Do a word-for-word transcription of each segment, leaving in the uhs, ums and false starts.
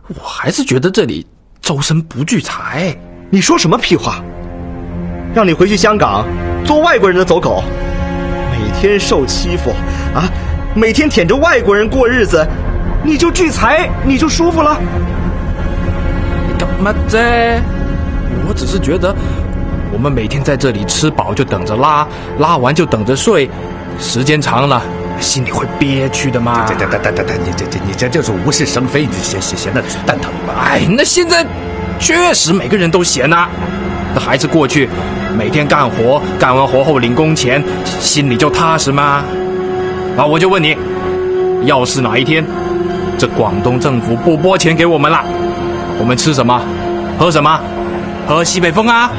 我还是觉得这里周身不聚财。 你说什么屁话？让你回去香港做外国人的走狗，每天受欺负啊，每天舔着外国人过日子，你就聚财，你就舒服了？ 你干嘛啫？我只是觉得我们每天在这里吃饱就等着拉，拉完就等着睡，时间长了心里会憋屈的嘛。 等等等等等，你这这你这就是无事生非，你闲闲闲的蛋疼吧？ 哎，那现在确实每个人都闲啊，那还是过去每天干活，干完活后领工钱，心里就踏实吗？啊，我就问你，要是哪一天这广东政府不拨钱给我们了，我们吃什么喝什么？喝西北风啊！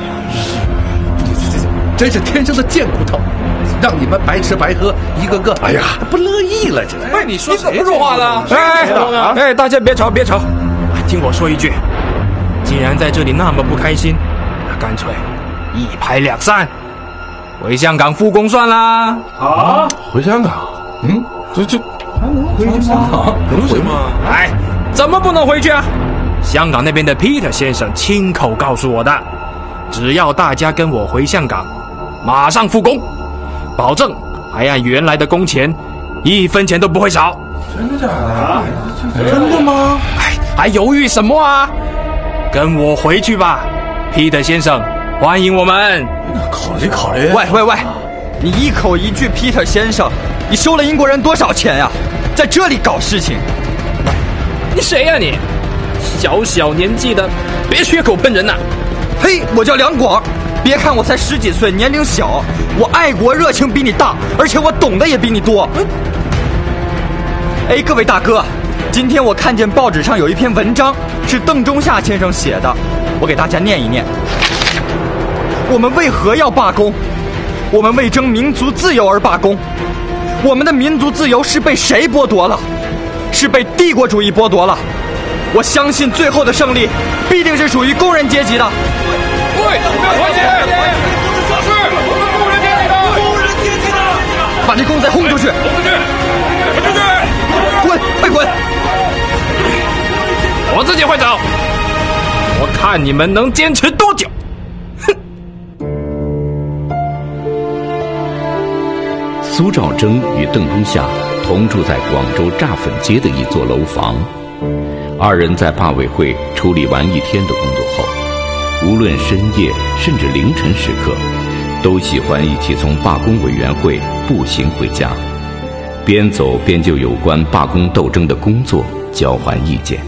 真是天生的贱骨头，让你们白吃白喝，一个个哎呀不乐意了。这哎，你说你怎么说话了？哎哎哎，大家别吵别吵，听我说一句，既然在这里那么不开心，那干脆一拍两散，回香港复工算啦。 啊，回香港？嗯，这这还能回去香港？能回吗？ 哎，怎么不能回去啊？香港那边的 Peter 先生亲口告诉我的，只要大家跟我回香港，马上复工，保证还按原来的工钱，一分钱都不会少。 真的假的？ 啊、真的吗？ 哎，还犹豫什么啊？跟我回去吧 ，Peter 先生，欢迎我们。 考虑考虑。 喂喂喂，你一口一句 Peter 先生，你收了英国人多少钱呀？在这里搞事情？ 你谁呀、啊、你？小小年纪的，别血口喷人呐、啊！ 嘿，我叫梁广，别看我才十几岁，年龄小，我爱国热情比你大，而且我懂得也比你多。嗯、哎，各位大哥，今天我看见报纸上有一篇文章，是邓中夏先生写的，我给大家念一念。我们为何要罢工？我们为争民族自由而罢工。我们的民族自由是被谁剥夺了？是被帝国主义剥夺了。我相信最后的胜利必定是属于工人阶级的。 对，团结！是我们工人阶级的，工人阶级的， 把这公仔轰出去！ 轰出去！轰出去！ 滚！快滚！ 我自己会走。我看你们能坚持多久？哼！ 苏兆征与邓中夏同住在广州炸粉街的一座楼房。二人在罢委会处理完一天的工作后，无论深夜甚至凌晨时刻，都喜欢一起从罢工委员会步行回家，边走边就有关罢工斗争的工作交换意见。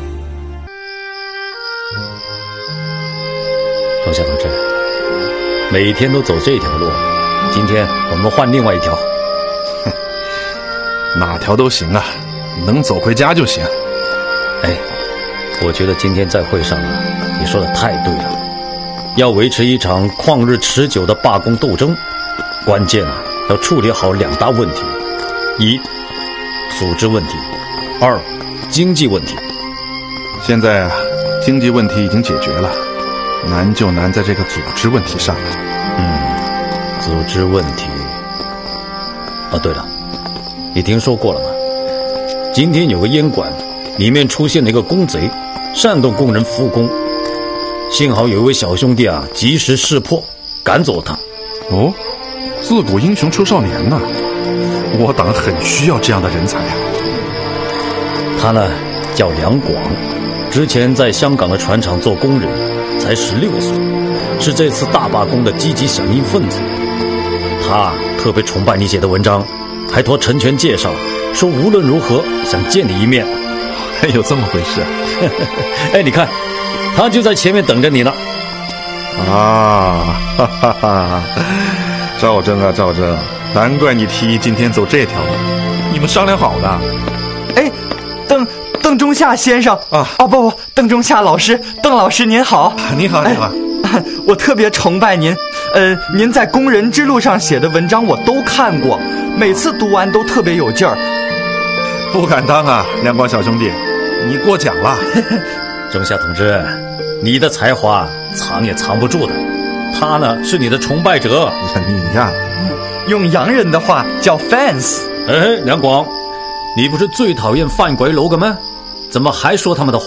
中夏同志，每天都走这条路，今天我们换另外一条。 哼，哪条都行啊，能走回家就行。 哎，我觉得今天在会上啊，你说的太对了。要维持一场旷日持久的罢工斗争，关键啊要处理好两大问题：一，组织问题；二，经济问题。 现在啊，经济问题已经解决了，难就难在这个组织问题上了。 嗯，组织问题。哦，对了，你听说过了吗？今天有个烟馆，里面出现了一个工贼，煽动工人复工。幸好有一位小兄弟啊，及时识破，赶走他。 哦，自古英雄出少年呐、啊，我党很需要这样的人才啊。 他呢叫梁广，之前在香港的船厂做工人，才十六岁，是这次大罢工的积极响应分子。他特别崇拜你写的文章，还托陈全介绍，说无论如何想见你一面。 还有这么回事？ 哎，你看，他就在前面等着你呢。 啊，哈哈哈！赵征啊，赵征，难怪你提议今天走这条路，你们商量好的。 哎，邓邓中夏先生啊，哦不不，邓中夏老师，邓老师您好。 你好，你好。 哎，我特别崇拜您，呃，您在《工人之路》上写的文章我都看过，每次读完都特别有劲儿。 不敢当啊，亮光小兄弟，你过奖了。 中夏同志，你的才华藏也藏不住的，他呢是你的崇拜者。 你呀， 用洋人的话叫 fans。 哎，梁广，你不是最讨厌犯鬼楼的吗？怎么还说他们的坏